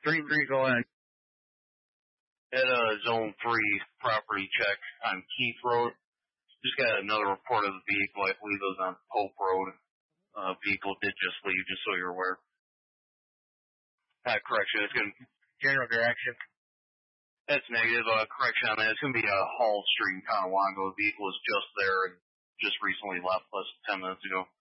3-3, go ahead. At Zone 3 property check on Keith Road. Just got another report of the vehicle. I believe it was on Pope Road. Vehicle did just leave, just so you're aware. Correction, it's going to... General direction. That's negative. Correction on that. It's going to be Hall Street in Tonawanda. The vehicle is just there and just recently left less than 10 minutes ago.